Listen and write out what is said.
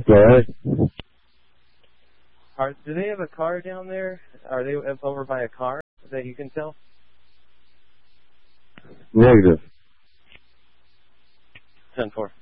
Alright. Do they have a car down there? Are they over by a car that you can tell? Negative. 10-4.